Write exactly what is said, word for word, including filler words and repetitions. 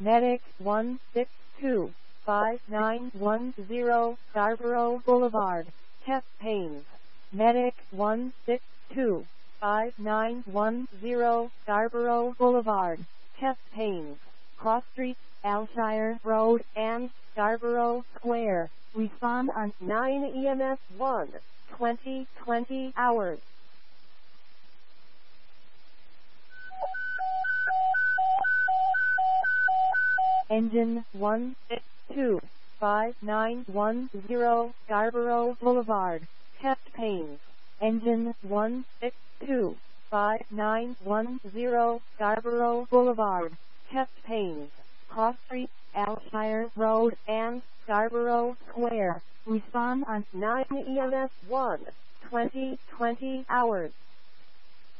Medic one six two five nine one zero, Scarborough Boulevard, chest pains. Medic one six two five nine one zero, Scarborough Boulevard, chest pains. Cross Street, Alshire Road, and Scarborough Square. Respond on nine E M S one, twenty twenty hours. Engine one six two five nine one zero, Scarborough Boulevard, chest pains. Engine one six two five nine one zero, Scarborough Boulevard, chest pains. Cross Street, Alshire Road, and Scarborough Square. Respond on nine E M S one, twenty twenty hours.